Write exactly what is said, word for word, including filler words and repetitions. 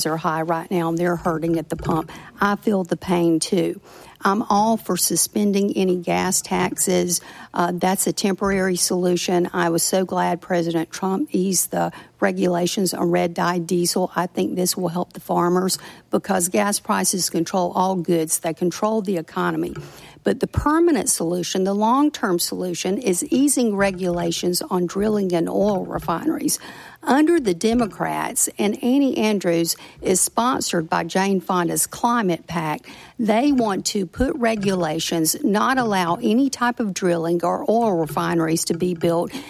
prices are high right now and they're hurting at the pump. I feel the pain too. I'm all for suspending any gas taxes. Uh, that's a temporary solution. I was so glad President Trump eased the regulations on red dye diesel. I think this will help the farmers because gas prices control all goods. They control the economy. But the permanent solution, the long-term solution, is easing regulations on drilling and oil refineries. Under the Democrats, and Annie Andrews is sponsored by Jane Fonda's Climate Pact, they want to put regulations, not allow any type of drilling or oil refineries to be built